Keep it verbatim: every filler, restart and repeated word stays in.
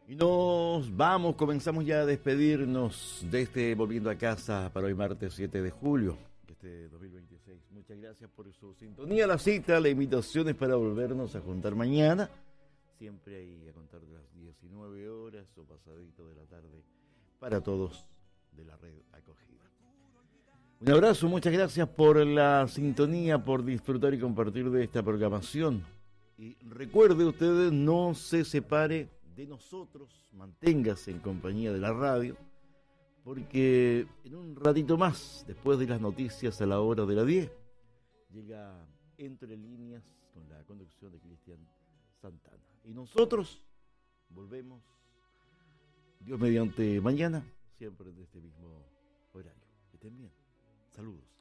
Y nos vamos, comenzamos ya a despedirnos de este Volviendo a Casa para hoy martes siete de julio de este dos mil veintiséis. Muchas gracias por su sintonía, la cita, la invitación es para volvernos a juntar mañana, siempre ahí a contar de las diecinueve horas o pasadito de la tarde para todos de la red acogida. Un abrazo, muchas gracias por la sintonía, por disfrutar y compartir de esta programación. Y recuerde ustedes, no se separe de nosotros, manténgase en compañía de la radio, porque en un ratito más, después de las noticias a la hora de las diez, llega Entre Líneas con la conducción de Cristian Santana. Y nosotros volvemos, Dios mediante, mañana, siempre en este mismo horario. Que estén bien. Saludos.